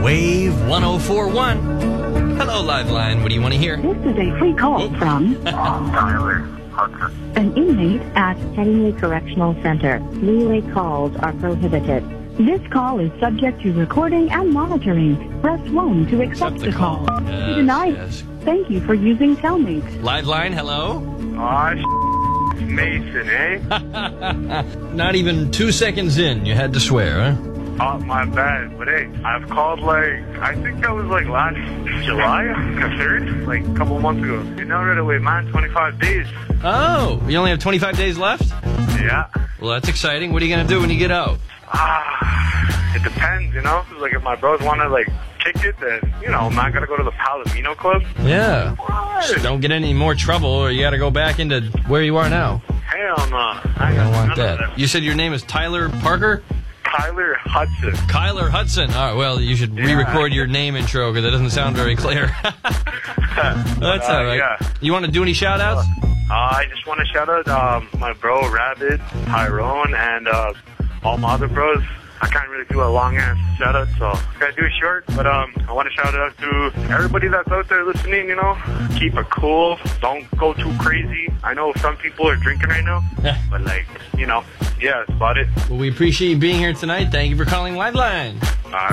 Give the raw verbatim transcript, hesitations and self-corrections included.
Wave one oh four point one. Hello, Liveline. What do you want to hear? This is a free call Oh. from Tyler Hudson. an inmate at Headingley Correctional Center. Relay calls are prohibited. This call is subject to recording and monitoring. Press one to accept, Accept the call. To Yes, deny. yes. Thank you for using Telmate. Liveline, hello? Aw, sh- Mason, eh? Not even two seconds in, you had to swear, huh? Oh, my bad. But hey, I've called like, I think that was like last July, the third, like a couple months ago. You're not right away, man. twenty-five days. Oh, you only have twenty-five days left? Yeah. Well, that's exciting. What are you going to do when you get out? Ah, it depends, you know? Like if my bros want to like kick it, then, you know, man, gotta go to the Palomino Club. Yeah. Just don't get any more trouble or you got to go back into where you are now. Hell no. I I don't want none of that. You said your name is Tyler Parker? Tyler Hudson. Kyler Hudson. All right, well, you should re-record your name intro because it doesn't sound very clear. That's Uh, all right. yeah. You want to do any shout-outs? Uh, I just want to shout out um, my bro Rabbit, Tyrone, and uh, all my other bros. I can't really do a long ass shout out, so I gotta do it short. But um, I want to shout out to everybody that's out there listening. You know, keep it cool. Don't go too crazy. I know some people are drinking right now, but like, you know, yeah, that's about it. Well, we appreciate you being here tonight. Thank you for calling Liveline. All right.